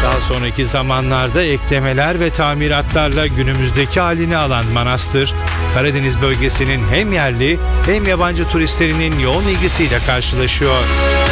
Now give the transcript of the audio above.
Daha sonraki zamanlarda eklemeler ve tamiratlarla günümüzdeki halini alan manastır, Karadeniz bölgesinin hem yerli hem yabancı turistlerinin yoğun ilgisiyle karşılaşıyor.